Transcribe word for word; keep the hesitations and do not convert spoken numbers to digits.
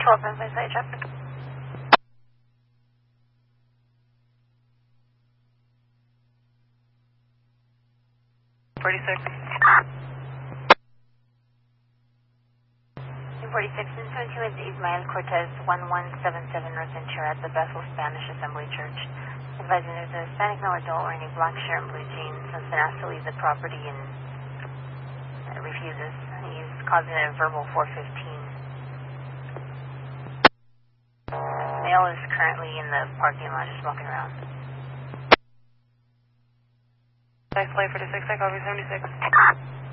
twelve nine five side traffic. forty-six. forty-six and seventeen with Ismael Cortez, one one seven seven North Ventura at the Bethel Spanish Assembly Church. Advising there's a Hispanic male adult wearing a black shirt and blue jeans has been asked to leave the property and uh, refuses. He's causing a verbal four fifteen. Male is currently in the parking lot just walking around. Next flight forty-six, I copy seventy-six.